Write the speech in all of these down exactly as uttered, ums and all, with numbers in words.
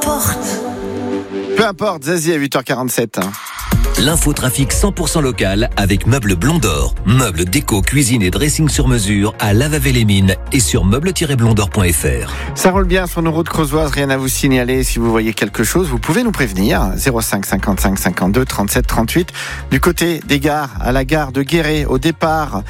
importe. Peu importe, Zazie à huit heures quarante-sept. L'infotrafic cent pour cent local avec Meubles Blond d'Or. Meubles, déco, cuisine et dressing sur mesure à Lavavé-les-Mines et sur meubles tiret blond d'or point f r. Ça roule bien sur nos routes creusoises, rien à vous signaler. Si vous voyez quelque chose, vous pouvez nous prévenir. zéro cinq cinquante-cinq cinquante-deux trente-sept trente-huit. Du côté des gares, à la gare de Guéret, au départ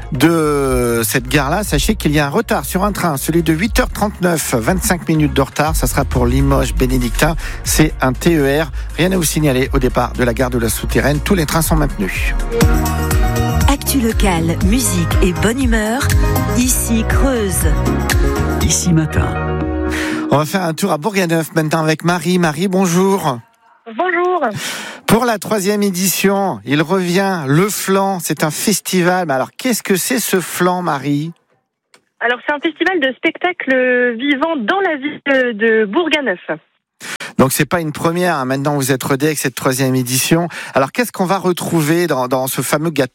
de cette gare-là, sachez qu'il y a un retard sur un train, celui de huit heures trente-neuf, vingt-cinq minutes de retard. Ça sera pour Limoges Bénédictin. C'est un T E R. Rien à vous signaler au départ de la gare de la Souterraine. Tous les trains sont maintenus. Actu locale, musique et bonne humeur. Ici Creuse. Ici matin. On va faire un tour à Bourganeuf maintenant avec Marie. Marie, bonjour. Bonjour. Pour la troisième édition, il revient le Flan. C'est un festival. Mais alors, qu'est-ce que c'est ce Flan, Marie ? Alors, c'est un festival de spectacles vivants dans la ville de, de Bourganeuf. Donc, c'est pas une première. Hein. Maintenant, vous êtes rodés avec cette troisième édition. Alors, qu'est-ce qu'on va retrouver dans, dans ce fameux gâteau ?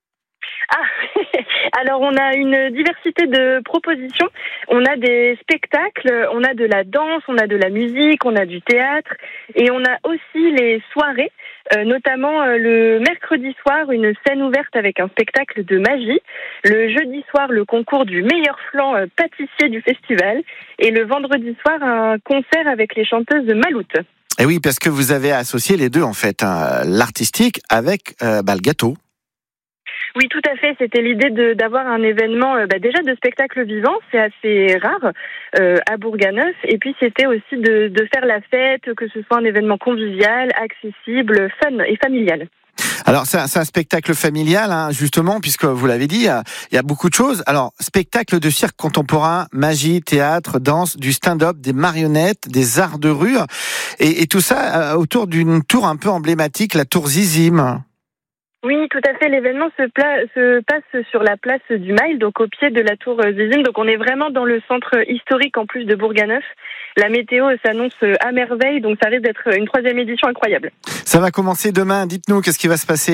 Ah, alors on a une diversité de propositions. On a des spectacles, on a de la danse, on a de la musique, on a du théâtre et on a aussi les soirées, euh, notamment euh, le mercredi soir, une scène ouverte avec un spectacle de magie. Le jeudi soir, le concours du meilleur flan euh, pâtissier du festival. Et le vendredi soir, un concert avec les chanteuses de Maloute. Et oui, parce que vous avez associé les deux en fait, hein, l'artistique avec euh, bah, le gâteau. Oui, tout à fait. C'était l'idée de, d'avoir un événement euh, bah, déjà de spectacle vivant, c'est assez rare euh, à Bourganeuf. Et puis c'était aussi de, de faire la fête, que ce soit un événement convivial, accessible, fun et familial. Alors c'est un, c'est un spectacle familial, hein, justement, puisque vous l'avez dit, il y, a, il y a beaucoup de choses. Alors spectacle de cirque contemporain, magie, théâtre, danse, du stand-up, des marionnettes, des arts de rue, et, et tout ça euh, autour d'une tour un peu emblématique, la tour Zizim. Oui, tout à fait. L'événement se, pla- se passe sur la place du Mail, donc au pied de la tour Zizim. Donc on est vraiment dans le centre historique en plus de Bourganeuf. La météo s'annonce à merveille, donc ça risque d'être une troisième édition incroyable. Ça va commencer demain. Dites-nous, qu'est-ce qui va se passer ?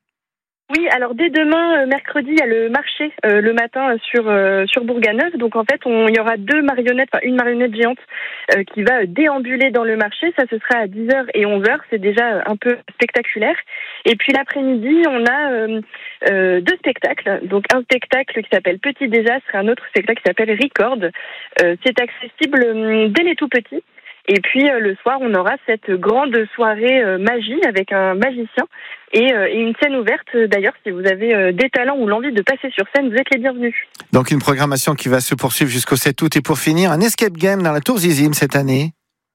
Oui, alors dès demain, mercredi, il y a le marché euh, le matin sur euh, sur Bourganeuf. Donc en fait, on, il y aura deux marionnettes, enfin une marionnette géante euh, qui va déambuler dans le marché. Ça, ce sera à dix heures et onze heures. C'est déjà un peu spectaculaire. Et puis l'après-midi, on a euh, euh, deux spectacles. Donc un spectacle qui s'appelle Petit Désastre et un autre spectacle qui s'appelle Record. Euh, c'est accessible euh, dès les tout petits. Et puis euh, le soir, on aura cette grande soirée euh, magie avec un magicien et, euh, et une scène ouverte. D'ailleurs, si vous avez euh, des talents ou l'envie de passer sur scène, vous êtes les bienvenus. Donc une programmation qui va se poursuivre jusqu'au sept août. Et pour finir, un escape game dans la tour Zizim cette année.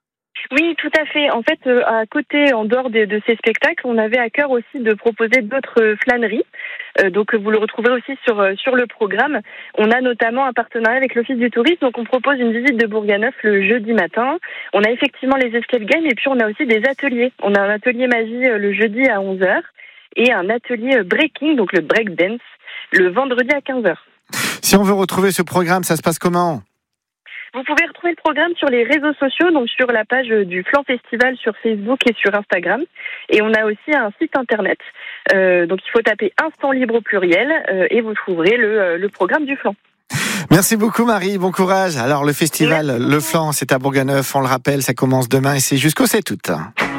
Oui, tout à fait. En fait, euh, à côté, en dehors de, de ces spectacles, on avait à cœur aussi de proposer d'autres flâneries. Euh, donc, vous le retrouverez aussi sur euh, sur le programme. On a notamment un partenariat avec l'Office du tourisme. Donc, on propose une visite de Bourganeuf le jeudi matin. On a effectivement les escape games et puis on a aussi des ateliers. On a un atelier magie euh, le jeudi à onze heures et un atelier breaking, donc le break dance, le vendredi à quinze heures. Si on veut retrouver ce programme, ça se passe comment ? Vous pouvez retrouver le programme sur les réseaux sociaux, donc sur la page du Flan Festival sur Facebook et sur Instagram. Et on a aussi un site internet. Euh, donc il faut taper Instant Libre au pluriel euh, et vous trouverez le, le programme du Flan. Merci beaucoup Marie, bon courage. Alors le festival Le Flan, c'est à Bourganeuf, on le rappelle, ça commence demain et c'est jusqu'au sept août.